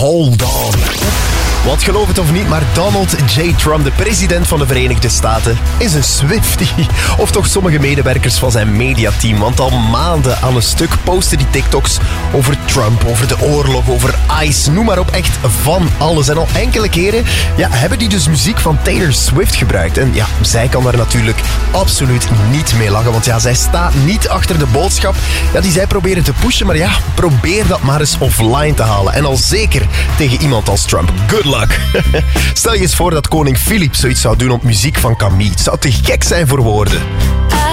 Hold On. Want geloof het of niet, maar Donald J. Trump, de president van de Verenigde Staten, is een Swiftie. Of toch sommige medewerkers van zijn mediateam. Want al maanden aan een stuk posten die TikToks over Trump, over de oorlog, over ICE, noem maar op, echt van alles. En al enkele keren hebben die dus muziek van Taylor Swift gebruikt. En ja, zij kan daar natuurlijk absoluut niet mee lachen. Want ja, zij staat niet achter de boodschap die zij proberen te pushen. Maar ja, probeer dat maar eens offline te halen. En al zeker tegen iemand als Trump. Good luck. Stel je eens voor dat koning Filip zoiets zou doen op muziek van Camille. Het zou te gek zijn voor woorden.